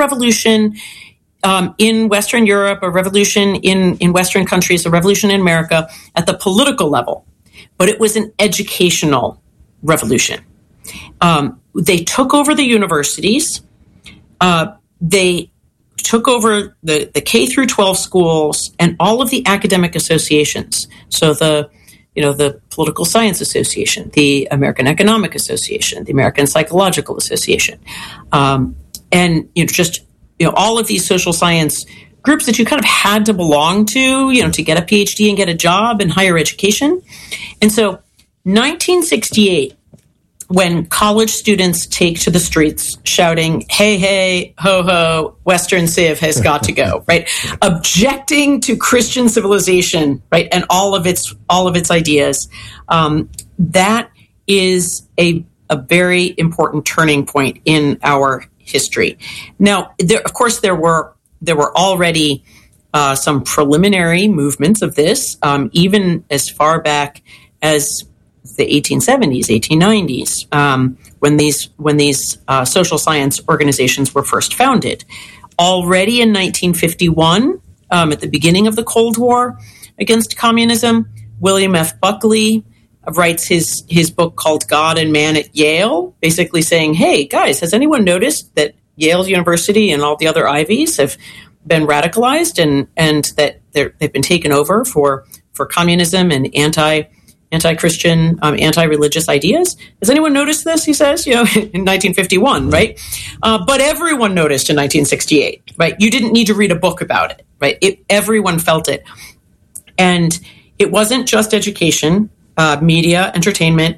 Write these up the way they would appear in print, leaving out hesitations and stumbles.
revolution in Western Europe, a revolution in Western countries, a revolution in America at the political level, but it was an educational revolution. They took over the universities. They took over the K through 12 schools and all of the academic associations. So the Political Science Association, the American Economic Association, the American Psychological Association, and all of these social science groups that you kind of had to belong to, to get a PhD and get a job in higher education. And so 1968, when college students take to the streets shouting, "Hey, hey, ho, ho, Western Civ has got to go," right? Objecting to Christian civilization, right? And all of its ideas. That is a very important turning point in our history. Now, there were already some preliminary movements of this, even as far back as the 1870s, 1890s, when these social science organizations were first founded. Already in 1951, at the beginning of the Cold War against communism, William F. Buckley writes his book called God and Man at Yale, basically saying, hey, guys, has anyone noticed that Yale University and all the other Ivies have been radicalized and that they've been taken over for communism and anti-Christian, anti-religious ideas? Has anyone noticed this? He says, in 1951, right? But everyone noticed in 1968, right? You didn't need to read a book about it, right? Everyone felt it. And it wasn't just education, media, entertainment.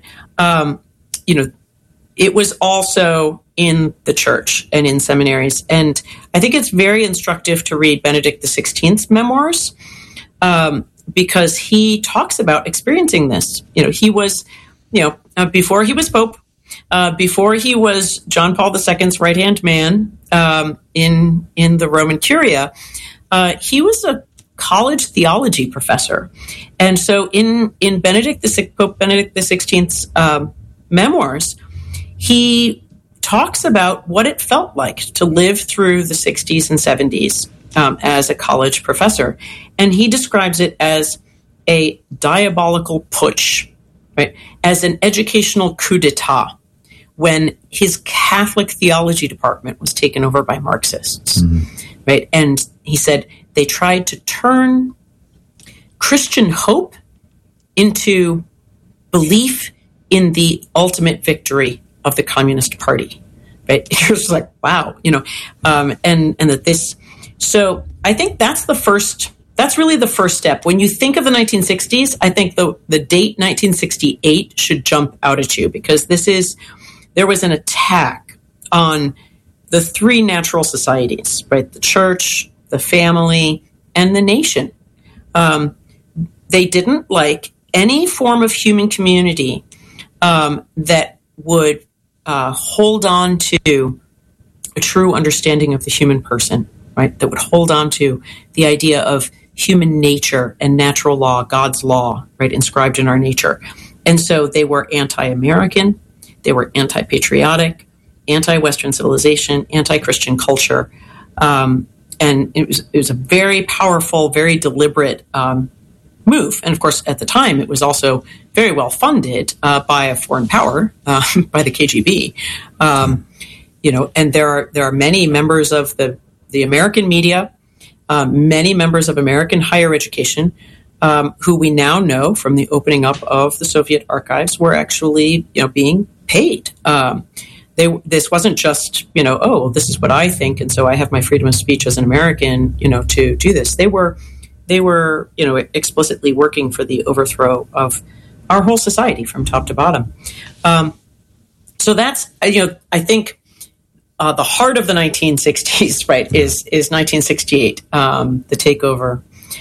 It was also in the church and in seminaries. And I think it's very instructive to read Benedict XVI's memoirs, because he talks about experiencing this. He was, before he was Pope, before he was John Paul II's right-hand man in the Roman Curia, he was a college theology professor. And so in Pope Benedict XVI's memoirs, he talks about what it felt like to live through the 60s and 70s as a college professor. And he describes it as a diabolical putsch, right? As an educational coup d'etat, when his Catholic theology department was taken over by Marxists, right? And he said they tried to turn Christian hope into belief in the ultimate victory of the Communist Party, right? It was like, wow, and that this. So I think that's really the first step. When you think of the 1960s, I think the date 1968 should jump out at you, because there was an attack on the three natural societies, right? The church, the family, and the nation. They didn't like any form of human community that would hold on to a true understanding of the human person, right? That would hold on to the idea of human nature and natural law, God's law, right, inscribed in our nature. And so they were anti-American, they were anti-patriotic, anti-Western civilization, anti-Christian culture. And it was a very powerful, very deliberate move. And of course, at the time, it was also very well funded by a foreign power, by the KGB. And there are many members of the American media, many members of American higher education, who we now know from the opening up of the Soviet archives were actually, being paid. This wasn't just, oh, this is what I think, and so I have my freedom of speech as an American, to do this. They were, explicitly working for the overthrow of our whole society from top to bottom. So that's, I think the heart of the 1960s, right, is 1968, the takeover.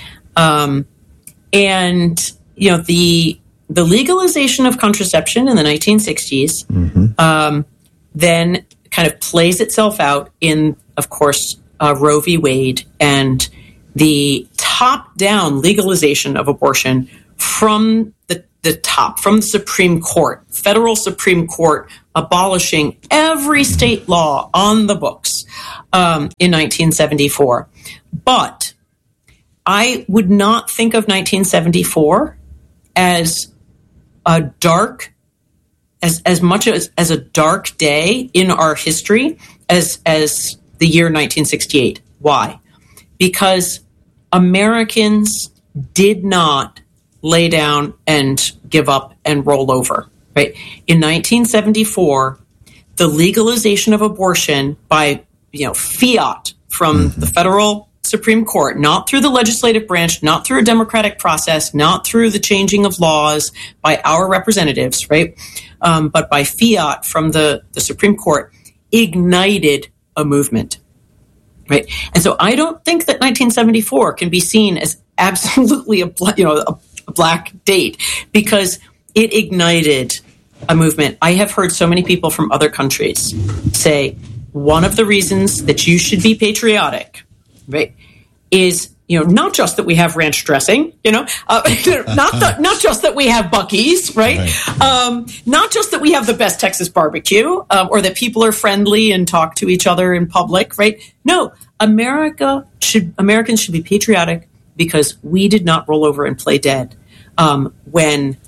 And, the legalization of contraception in the 1960s, then kind of plays itself out in, of course, Roe v. Wade and the top-down legalization of abortion from the top, from the Supreme Court, federal Supreme Court abolishing every state law on the books in 1974. But I would not think of 1974 as a dark, as much as a dark day in our history as the year 1968. Why? Because Americans did not lay down and give up and roll over, right? In 1974, the legalization of abortion by, fiat from the federal Supreme Court, not through the legislative branch, not through a democratic process, not through the changing of laws by our representatives, right? But by fiat from the Supreme Court, ignited a movement, right? And so I don't think that 1974 can be seen as absolutely a black date, because it ignited a movement. I have heard so many people from other countries say one of the reasons that you should be patriotic, right, is not just that we have ranch dressing, not just that we have Buc-ee's, right? Not just that we have the best Texas barbecue, or that people are friendly and talk to each other in public, right? No, Americans should be patriotic because we did not roll over and play dead when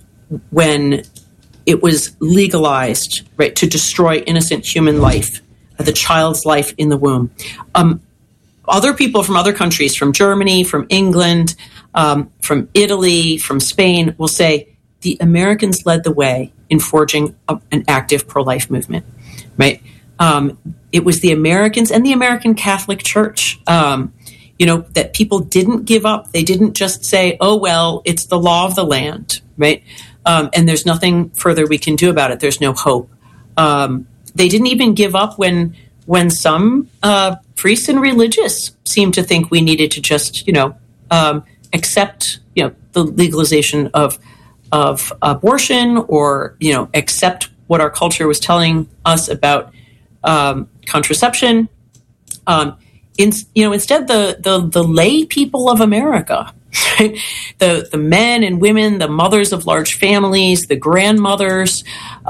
it was legalized, right, to destroy innocent human life, the child's life in the womb. Other people from other countries, from Germany, from England, from Italy, from Spain, will say the Americans led the way in forging an active pro-life movement, right? It was the Americans and the American Catholic Church, that people didn't give up. They didn't just say, oh, well, it's the law of the land, right? And there's nothing further we can do about it. There's no hope. They didn't even give up when some priests and religious seemed to think we needed to just, accept, the legalization of abortion, or, accept what our culture was telling us about contraception. Instead, the lay people of America, the men and women, the mothers of large families, the grandmothers,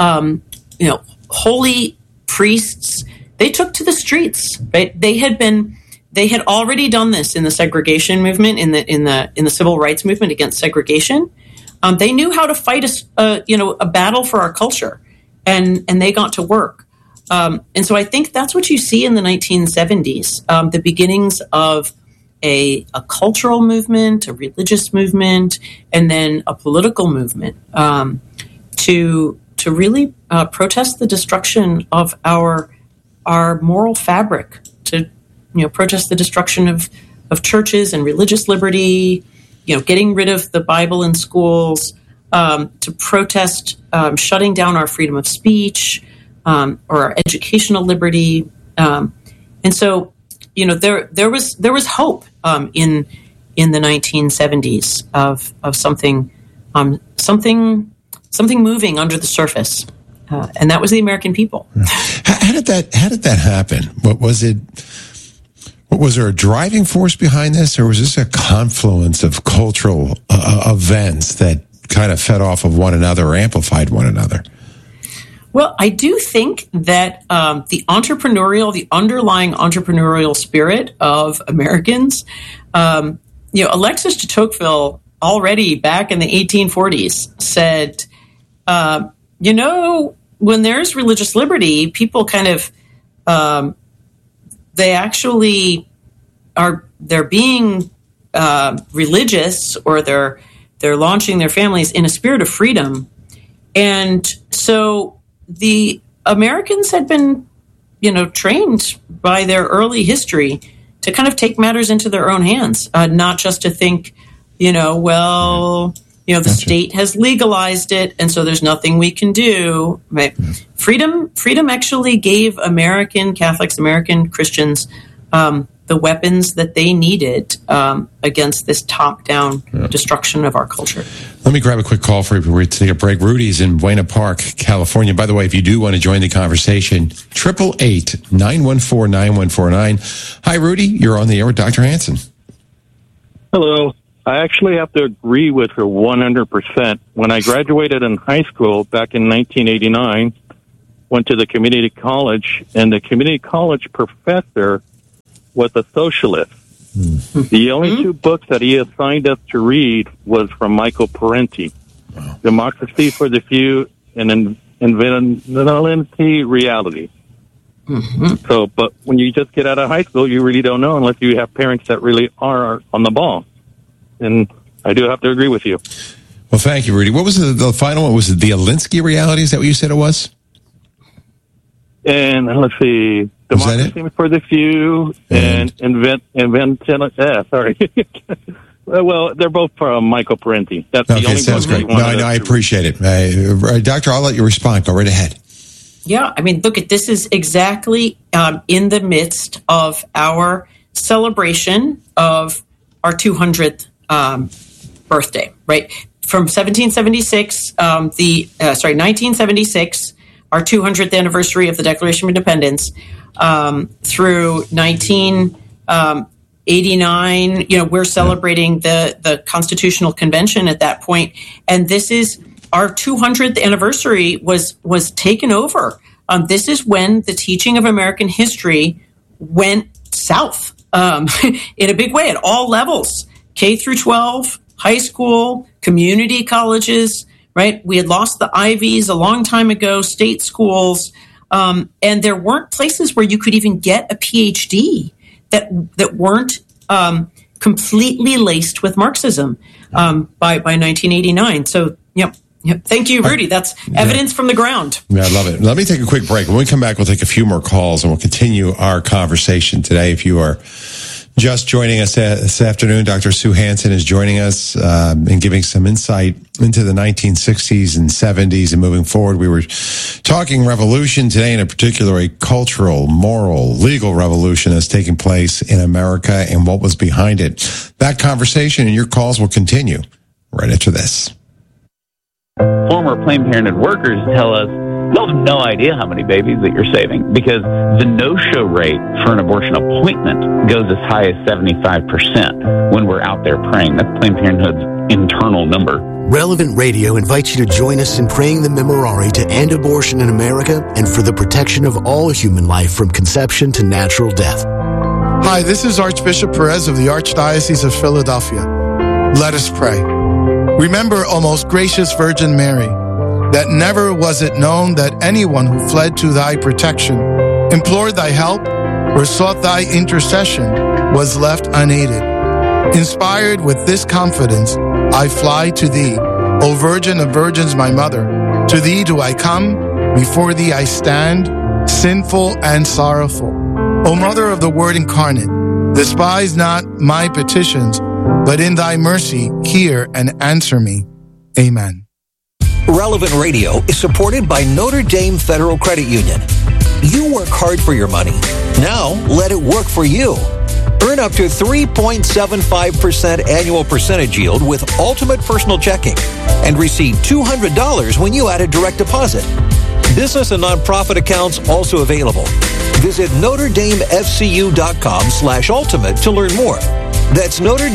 holy priests, they took to the streets, right? They had already done this in the segregation movement, in the civil rights movement against segregation. They knew how to fight a battle for our culture, and they got to work. And so I think that's what you see in the 1970s, the beginnings of a cultural movement, a religious movement, and then a political movement to really protest the destruction of our moral fabric, to protest the destruction of churches and religious liberty, getting rid of the Bible in schools, to protest shutting down our freedom of speech, or our educational liberty. And so, there was hope in the 1970s of something moving under the surface. And that was the American people. How did that happen? Was there a driving force behind this, or was this a confluence of cultural events that kind of fed off of one another or amplified one another? Well, I do think that the underlying entrepreneurial spirit of Americans, Alexis de Tocqueville already back in the 1840s said, when there's religious liberty, people kind of, they actually they're being religious, or they're launching their families in a spirit of freedom. And so the Americans had been, trained by their early history to kind of take matters into their own hands, not just to think, the state has legalized it, and so there's nothing we can do. Right? Freedom actually gave American Catholics, American Christians, the weapons that they needed against this top-down destruction of our culture. Let me grab a quick call for you. We're take a break. Rudy's in Buena Park, California. By the way, if you do want to join the conversation, 888-914-9149. Hi, Rudy. You're on the air with Dr. Hanson. Hello. I actually have to agree with her 100%. When I graduated in high school back in 1989, went to the community college, and the community college professor was a socialist. The only two books that he assigned us to read was from Michael Parenti, Democracy for the Few and Inventality Reality. So, but when you just get out of high school, you really don't know unless you have parents that really are on the ball. And I do have to agree with you. Well, thank you, Rudy. What was the final one? Was it the Alinsky Reality? Is that what you said it was? And let's see, Democracy for the Few and sorry. Well, they're both from Michael Parenti. That's the only sounds book great. I appreciate it. Doctor, I'll let you respond. Go right ahead. Yeah, I mean, look, this is exactly in the midst of our celebration of our 200th birthday, right? From 1776, 1976, our 200th anniversary of the Declaration of Independence, through 1989, we're celebrating the Constitutional Convention at that point, and this is our 200th anniversary was taken over. This is when the teaching of American history went south in a big way at all levels, K through 12, high school, community colleges, right? We had lost the Ivies a long time ago, state schools, and there weren't places where you could even get a PhD that weren't completely laced with Marxism by 1989. So, thank you, Rudy. That's evidence from the ground. Yeah, I love it. Let me take a quick break. When we come back, we'll take a few more calls and we'll continue our conversation today. If you are just joining us this afternoon, Dr. Sue Hansen is joining us and giving some insight into the 1960s and 70s and moving forward. We were talking revolution today, and in particular a cultural, moral, legal revolution that's taking place in America and what was behind it. That conversation and your calls will continue right after this. Former Planned Parenthood workers tell us they'll have no idea how many babies that you're saving because the no-show rate for an abortion appointment goes as high as 75% when we're out there praying. That's Planned Parenthood's internal number. Relevant Radio invites you to join us in praying the Memorare to end abortion in America and for the protection of all human life from conception to natural death. Hi, this is Archbishop Perez of the Archdiocese of Philadelphia. Let us pray. Remember, O most gracious Virgin Mary, that never was it known that anyone who fled to thy protection, implored thy help, or sought thy intercession was left unaided. Inspired with this confidence, I fly to thee, O Virgin of Virgins, my mother. To thee do I come, before thee I stand, sinful and sorrowful. O Mother of the Word incarnate, despise not my petitions, but in thy mercy hear and answer me. Amen. Relevant Radio is supported by Notre Dame Federal Credit Union. You work hard for your money. Now let it work for you. Earn up to 3.75% annual percentage yield with Ultimate Personal Checking and receive $200 when you add a direct deposit. Business and nonprofit accounts also available. Visit NotreDameFCU.com/ultimate to learn more. That's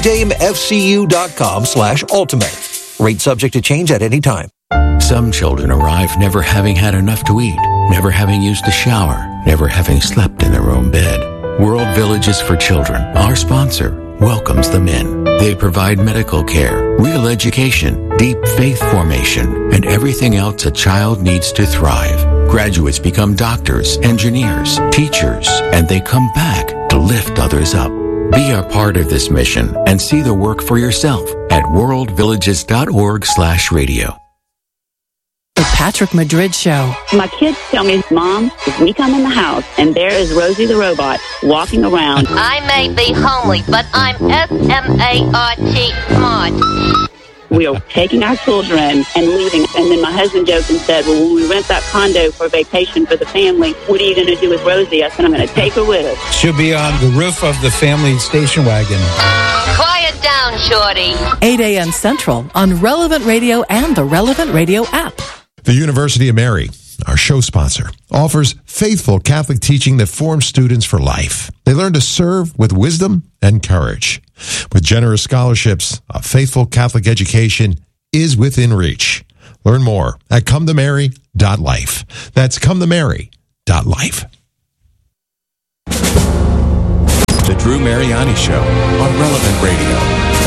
NotreDameFCU.com/ultimate. Rate subject to change at any time. Some children arrive never having had enough to eat, never having used a shower, never having slept in their own bed. World Villages for Children, our sponsor, welcomes them in. They provide medical care, real education, deep faith formation, and everything else a child needs to thrive. Graduates become doctors, engineers, teachers, and they come back to lift others up. Be a part of this mission and see the work for yourself at worldvillages.org/radio. The Patrick Madrid Show. My kids tell me, Mom, if we come in the house and there is Rosie the robot walking around. I may be homely, but I'm SMART smart. We are taking our children and leaving. And then my husband joked and said, well, when we rent that condo for vacation for the family, what are you going to do with Rosie? I said, I'm going to take her with us. She'll be on the roof of the family station wagon. Quiet down, Shorty. 8 a.m. Central on Relevant Radio and the Relevant Radio app. The University of Mary, our show sponsor, offers faithful Catholic teaching that forms students for life. They learn to serve with wisdom and courage. With generous scholarships, a faithful Catholic education is within reach. Learn more at comethemary.life. That's comethemary.life. The Drew Mariani Show on Relevant Radio.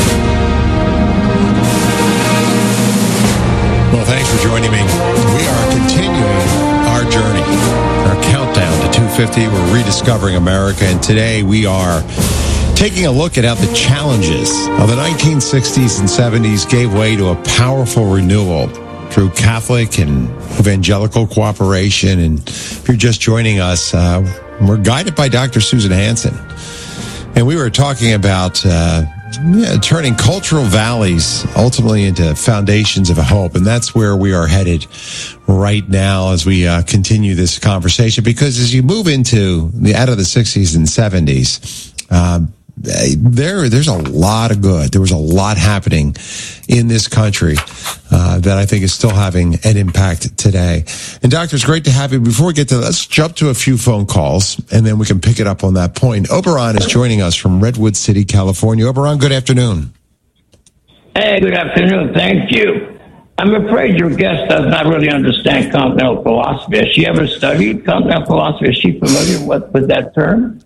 Well, thanks for joining me. We are continuing our journey, our countdown to 250. We're rediscovering America, and today we are taking a look at how the challenges of the 1960s and 70s gave way to a powerful renewal through Catholic and evangelical cooperation. And if you're just joining us, we're guided by Dr. Susan Hansen. And we were talking about turning cultural valleys ultimately into foundations of hope. And that's where we are headed right now as we continue this conversation. Because as you move into out of the 60s and 70s, there's a lot of good. There was a lot happening in this country that I think is still having an impact today. And Doctor, it's great to have you. Before we get to that, let's jump to a few phone calls, and then we can pick it up on that point. Oberon is joining us from Redwood City, California. Oberon, good afternoon. Hey, good afternoon. Thank you. I'm afraid your guest does not really understand continental philosophy. Has she ever studied continental philosophy? Is she familiar with that term?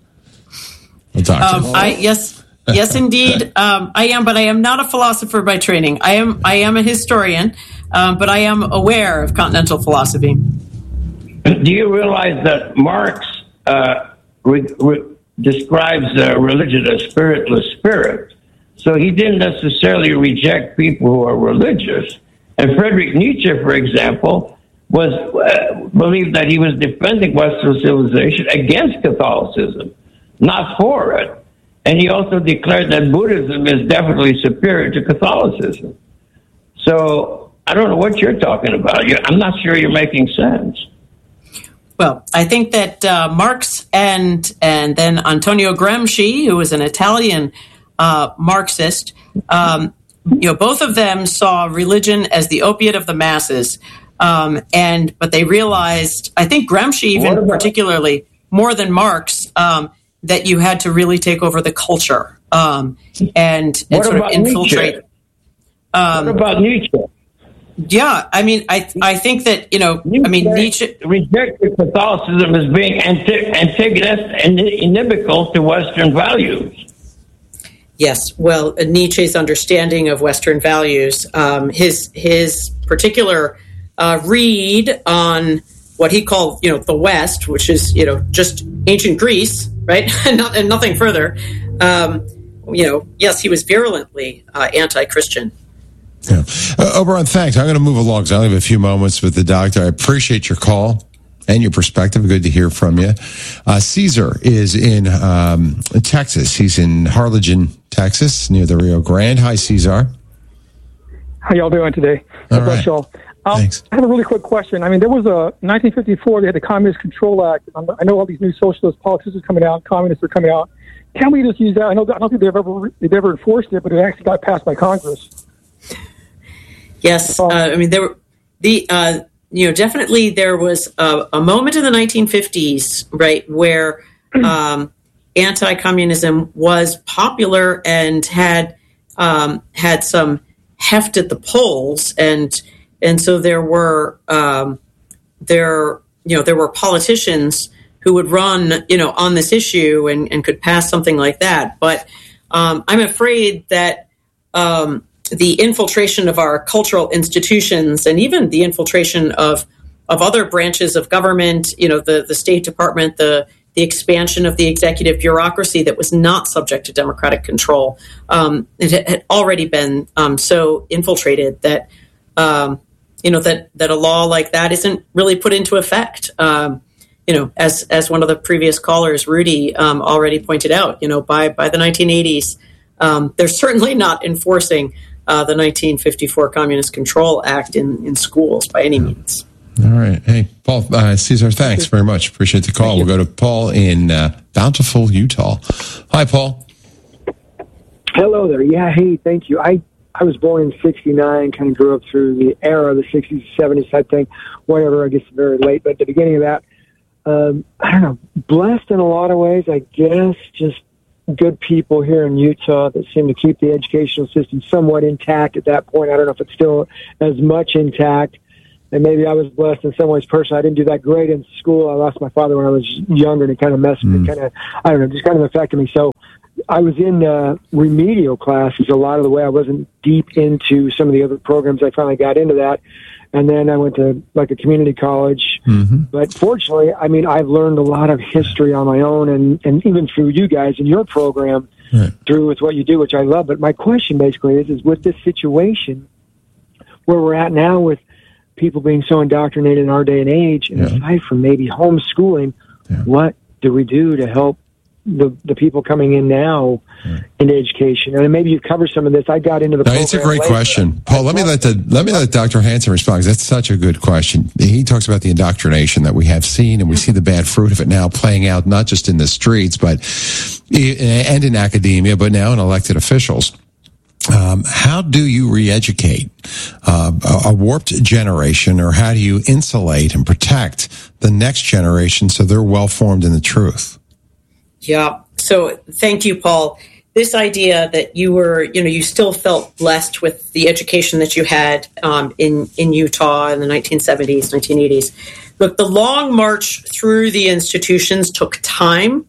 Yes, indeed, I am, but I am not a philosopher by training. I am a historian, but I am aware of continental philosophy. Do you realize that Marx describes religion as spiritless spirit? So he didn't necessarily reject people who are religious. And Friedrich Nietzsche, for example, believed that he was defending Western civilization against Catholicism, not for it. And he also declared that Buddhism is definitely superior to Catholicism. So I don't know what you're talking about. I'm not sure you're making sense. Well, I think that Marx and then Antonio Gramsci, who was an Italian Marxist, both of them saw religion as the opiate of the masses. But they realized, I think Gramsci even particularly, more than Marx, that you had to really take over the culture and sort of infiltrate. What about Nietzsche? Yeah, I mean, I think that, Nietzsche rejected Catholicism as being antagonist and inimical to Western values. Yes, well, Nietzsche's understanding of Western values, his particular read on what he called, the West, which is, just ancient Greece, right, and nothing further. Yes, he was virulently anti-Christian. Yeah. Oberon, thanks. I'm going to move along because I only have a few moments with the doctor. I appreciate your call and your perspective. Good to hear from you. Caesar is in Texas. He's in Harlingen, Texas, near the Rio Grande. Hi, Caesar. How y'all doing today? All right. Y'all. Thanks. I have a really quick question. I mean, there was a 1954, they had the Communist Control Act. I know all these new socialist politicians coming out, communists are coming out. Can we just use that? I don't think they've ever enforced it, but it actually got passed by Congress. Yes, definitely there was a moment in the 1950s, right, where anti-communism was popular and had some heft at the polls, and so there were politicians who would run, on this issue and could pass something like that. But I'm afraid that the infiltration of our cultural institutions and even the infiltration of other branches of government, the State Department, the expansion of the executive bureaucracy that was not subject to democratic control, it had already been so infiltrated that that a law like that isn't really put into effect. As one of the previous callers, Rudy, already pointed out, by the 1980s, they're certainly not enforcing the 1954 Communist Control Act in schools by any means. All right. Hey, Paul, Caesar, thanks very much. Appreciate the call. We'll go to Paul in Bountiful, Utah. Hi, Paul. Hello there. Yeah, hey, thank you. I was born in 69, kind of grew up through the era of the 60s, 70s type thing, whatever, I guess very late. But at the beginning of that, I don't know, blessed in a lot of ways, I guess, just good people here in Utah that seem to keep the educational system somewhat intact at that point. I don't know if it's still as much intact. and maybe I was blessed in some ways personally. I didn't do that great in school. I lost my father when I was younger, and it kind of messed me, I don't know, just kind of affected me. So I was in remedial classes a lot of the way. I wasn't deep into some of the other programs. I finally got into that. And then I went to like a community college. But fortunately, I mean, I've learned a lot of history on my own, and even through you guys in your program, through with what you do, which I love. But my question basically is with this situation where we're at now with people being so indoctrinated in our day and age, and aside from maybe homeschooling, what do we do to help the people coming in now into education? And maybe you cover some of this. I got into the program. It's a great question, Paul. Let me let Dr. Hansen respond, because that's such a good question. He talks about the indoctrination that we have seen, and we see the bad fruit of it now playing out, not just in the streets, but and in academia, but now in elected officials. How do you re-educate a warped generation, or how do you insulate and protect the next generation so they're well-formed in the truth? Yeah. So thank you, Paul. This idea that you were, you still felt blessed with the education that you had in Utah in the 1970s, 1980s. Look, the long march through the institutions took time,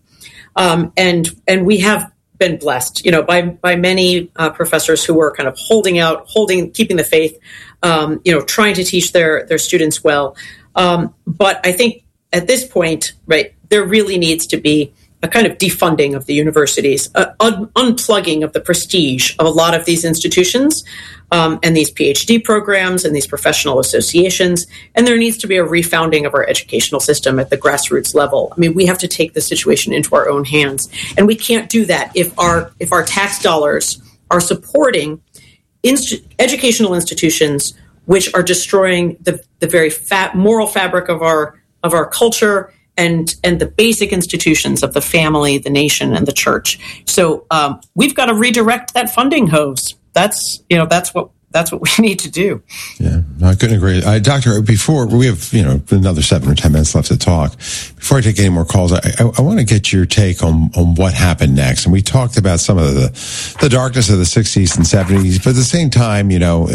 and we have been blessed, by many professors who were kind of keeping the faith, trying to teach their students well. But I think at this point, right, there really needs to be a kind of defunding of the universities, unplugging of the prestige of a lot of these institutions and these PhD programs and these professional associations. And there needs to be a refounding of our educational system at the grassroots level. I mean, we have to take the situation into our own hands. And we can't do that if our tax dollars are supporting educational institutions which are destroying the very moral fabric of our culture and the basic institutions of the family, the nation, and the church. So we've got to redirect that funding hose. That's what we need to do. Yeah, I couldn't agree. Doctor, before we have another 7 or 10 minutes left to talk, before I take any more calls, I want to get your take on what happened next. And we talked about some of the darkness of the 60s and 70s, but at the same time,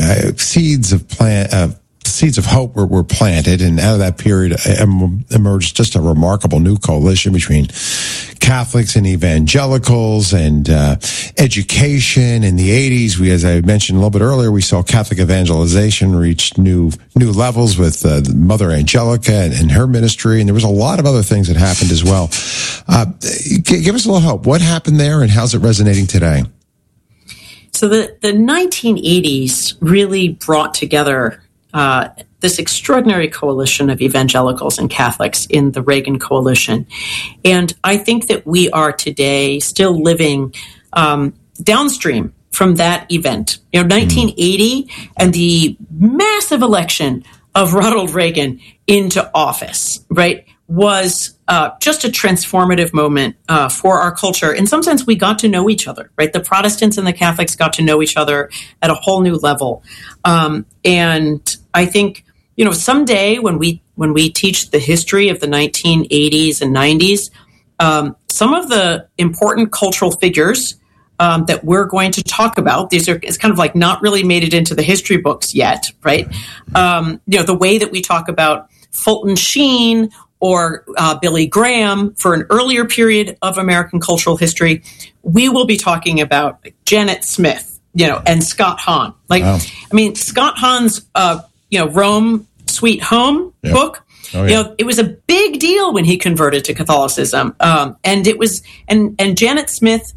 seeds of hope were planted, and out of that period emerged just a remarkable new coalition between Catholics and evangelicals and education. In the 80s, as I mentioned a little bit earlier, we saw Catholic evangelization reach new levels with Mother Angelica and her ministry, and there was a lot of other things that happened as well. Give us a little hope. What happened there, and how's it resonating today? So the 1980s really brought together this extraordinary coalition of evangelicals and Catholics in the Reagan coalition. And I think that we are today still living downstream from that event. 1980 and the massive election of Ronald Reagan into office, right, was just a transformative moment for our culture. In some sense, we got to know each other, right? The Protestants and the Catholics got to know each other at a whole new level. And I think, someday when we teach the history of the 1980s and 90s, some of the important cultural figures that we're going to talk about, it's kind of like not really made it into the history books yet, right? The way that we talk about Fulton Sheen or Billy Graham for an earlier period of American cultural history, we will be talking about Janet Smith, and Scott Hahn. Scott Hahn's, Rome Sweet Home book. Oh, yeah. It was a big deal when he converted to Catholicism, and it was, and Janet Smith,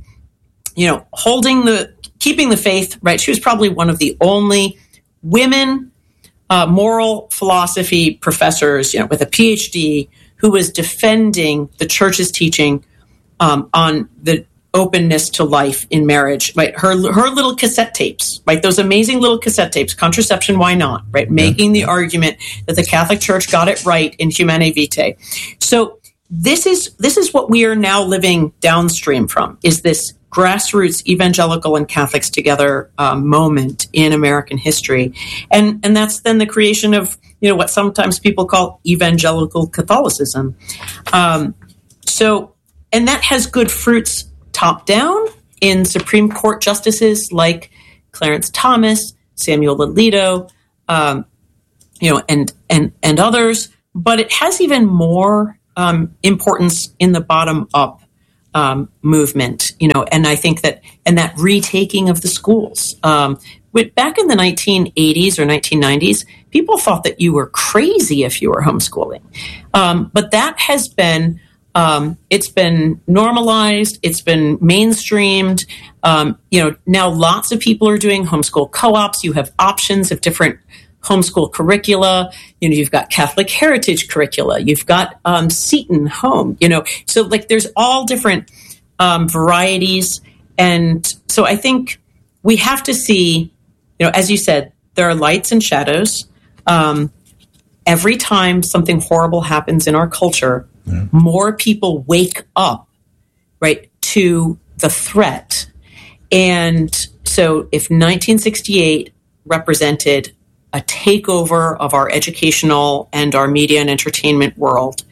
keeping the faith, right? She was probably one of the only women moral philosophy professors, with a PhD, who was defending the church's teaching on the openness to life in marriage. Right, her little cassette tapes, right? Those amazing little cassette tapes, Contraception, Why Not? Right, making the argument that the Catholic Church got it right in Humanae Vitae. So this is what we are now living downstream from. Is this grassroots evangelical and Catholics together moment in American history, and that's then the creation of what sometimes people call evangelical Catholicism. And that has good fruits top down in Supreme Court justices like Clarence Thomas, Samuel Alito, and others, but it has even more importance in the bottom up movement, and I think that retaking of the schools. Back in the 1980s or 1990s, people thought that you were crazy if you were homeschooling. But that has been, it's been normalized, it's been mainstreamed. Now lots of people are doing homeschool co-ops. You have options of different homeschool curricula. You've got Catholic heritage curricula. You've got Seton Home. So like there's all different varieties, and so I think we have to see. As you said, there are lights and shadows. Every time something horrible happens in our culture, more people wake up, right, to the threat. And so if 1968 represented a takeover of our educational and our media and entertainment world,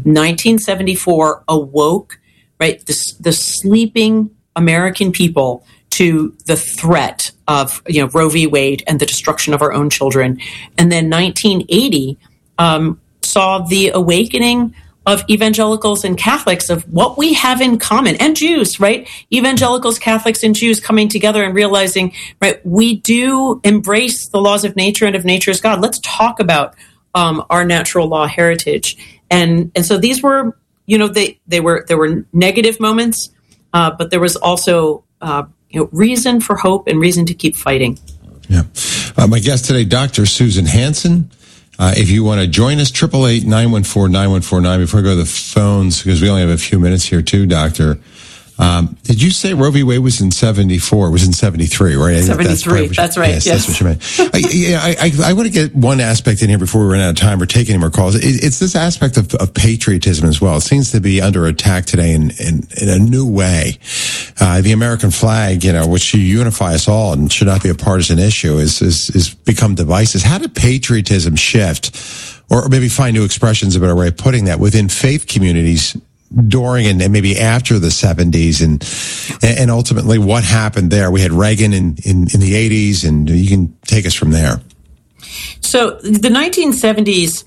1974 awoke, right, the sleeping American people to the threat of Roe v. Wade and the destruction of our own children. And then 1980 saw the awakening of evangelicals and Catholics of what we have in common, and Jews, right? Evangelicals, Catholics, and Jews coming together and realizing, right, we do embrace the laws of nature and of nature's God. Let's talk about our natural law heritage. And so these were, there were negative moments, but there was also reason for hope and reason to keep fighting. Yeah. My guest today, Dr. Susan Hansen. If you want to join us, 888-914-9149. Before I go to the phones, because we only have a few minutes here too, Doctor. Did you say Roe v. Wade was in 74? It was in 73, right? 73. That's right. Yes, that's what you meant. I want to get one aspect in here before we run out of time or take any more calls. It's this aspect of patriotism as well. It seems to be under attack today in a new way. The American flag, which should unify us all and should not be a partisan issue, is become divisive. How did patriotism shift, or maybe find new expressions, a better way of putting that, within faith communities during and maybe after the 70s, and ultimately what happened there? We had Reagan in the 80s, and you can take us from there. So the 1970s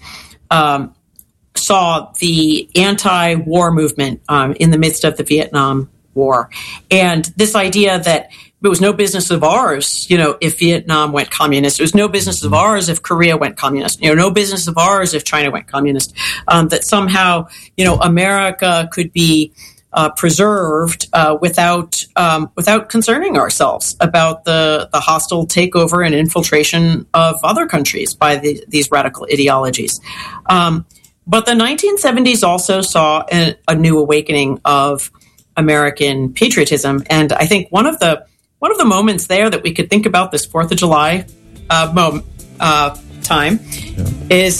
saw the anti-war movement in the midst of the Vietnam War, and this idea that it was no business of ours, if Vietnam went communist. It was no business of ours if Korea went communist. No business of ours if China went communist. That somehow, America could be preserved without concerning ourselves about the hostile takeover and infiltration of other countries by these radical ideologies. But the 1970s also saw a new awakening of American patriotism, and I think one of the moments there that we could think about this 4th of July time is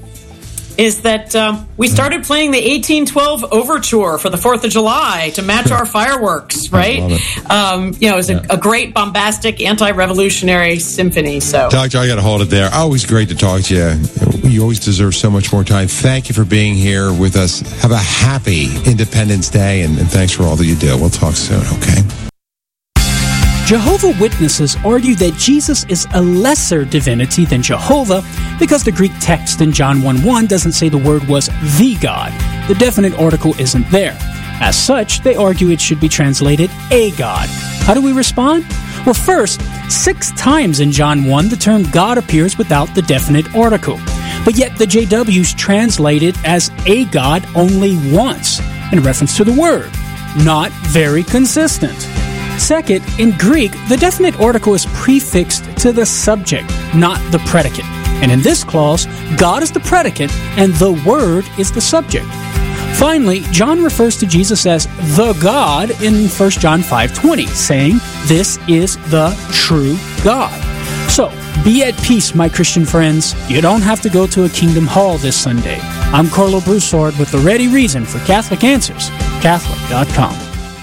that we started playing the 1812 Overture for the 4th of July to match our fireworks, right? It was a great, bombastic, anti-revolutionary symphony. So, Doctor, I got to hold it there. Always great to talk to you. You always deserve so much more time. Thank you for being here with us. Have a happy Independence Day, and thanks for all that you do. We'll talk soon, okay? Jehovah's Witnesses argue that Jesus is a lesser divinity than Jehovah because the Greek text in John 1:1 doesn't say the word was the God. The definite article isn't there. As such, they argue it should be translated a God. How do we respond? Well, first, 6 times in John 1 the term God appears without the definite article. But yet the JWs translate it as a God only once, in reference to the word. Not very consistent. Second, in Greek, the definite article is prefixed to the subject, not the predicate. And in this clause, God is the predicate and the Word is the subject. Finally, John refers to Jesus as the God in 1 John 5:20, saying, "This is the true God." So, be at peace, my Christian friends. You don't have to go to a Kingdom Hall this Sunday. I'm Carlo Broussard with the ready reason for Catholic Answers, Catholic.com.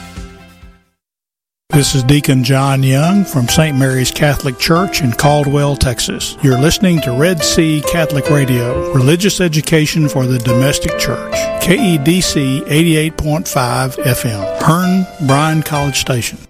This is Deacon John Young from St. Mary's Catholic Church in Caldwell, Texas. You're listening to Red Sea Catholic Radio, religious education for the domestic church. KEDC 88.5 FM, Hearn Bryan College Station.